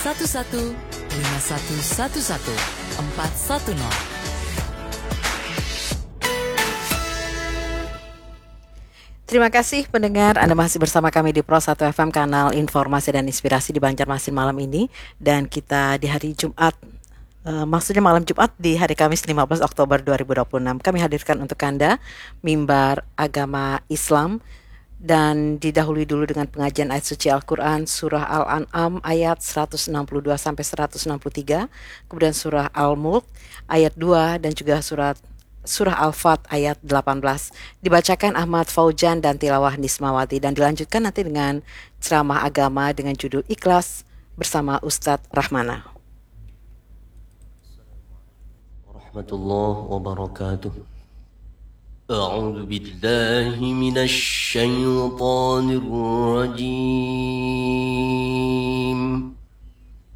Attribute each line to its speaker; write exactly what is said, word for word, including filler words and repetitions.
Speaker 1: satu satu lima satu satu satu empat satu nol.
Speaker 2: Terima kasih pendengar, Anda masih bersama kami di Pro satu F M, kanal informasi dan inspirasi di Banjarmasin malam ini. Dan kita di hari Jumat, uh, maksudnya malam Jumat di hari Kamis lima belas Oktober dua ribu dua puluh enam, kami hadirkan untuk Anda mimbar agama Islam. Dan didahului dulu dengan pengajian ayat suci Al-Quran, surah Al-An'am ayat seratus enam puluh dua sampai seratus enam puluh tiga, kemudian surah Al-Mulk ayat dua, dan juga surat surah Al-Fat ayat delapan belas. Dibacakan Ahmad Faujan dan tilawah Nismawati, dan dilanjutkan nanti dengan ceramah agama dengan judul Ikhlas bersama Ustadz Rahmana.
Speaker 3: Warahmatullahi wabarakatuh. أعوذ بالله من الشيطان الرجيم